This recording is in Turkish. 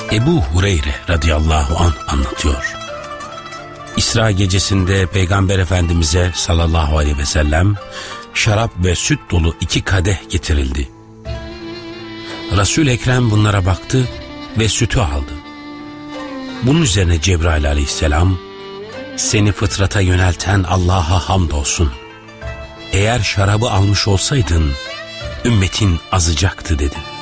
Ebu Hureyre radıyallahu anh anlatıyor. İsra gecesinde Peygamber Efendimiz'e sallallahu aleyhi ve sellem şarap ve süt dolu 2 kadeh getirildi. Resul-i Ekrem bunlara baktı ve sütü aldı. Bunun üzerine Cebrail aleyhisselam, seni fıtrata yönelten Allah'a hamdolsun. Eğer şarabı almış olsaydın ümmetin azacaktı dedi.